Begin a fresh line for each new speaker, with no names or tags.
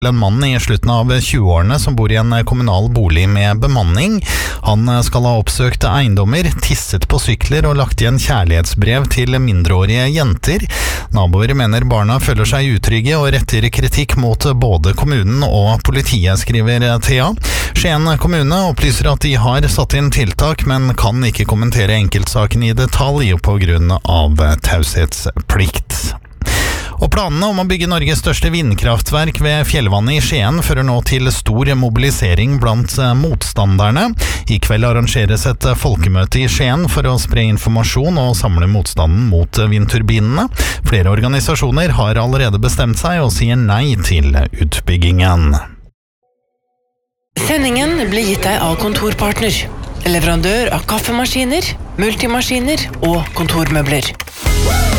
En mann i slutten av 20-årene som bor i en kommunal bolig med bemanning. Han skal ha oppsøkt eiendommer, tisset på sykler og lagt igjen kjærlighetsbrev til mindreårige jenter. Naboer mener barna føler seg utrygge og retter kritikk mot både kommunen og politiet, skriver Thea. Skien kommune opplyser at de har satt inn tiltak, men kan ikke kommentere enkeltsaken i detalj på grunn av taushetsplikt. Og planene om å bygge Norges største vindkraftverk ved fjellvannet i Skien fører nå til stor mobilisering blant motstanderne. I kveld arrangeres et folkemøte i Skien for å spre informasjon og samle motstanden mot vindturbinene. Flere organisasjoner har allerede bestemt seg og sier nei til utbyggingen.
Sendingen blir gitt deg av Kontorpartner, leverandør av kaffemaskiner, multimaskiner og kontormøbler.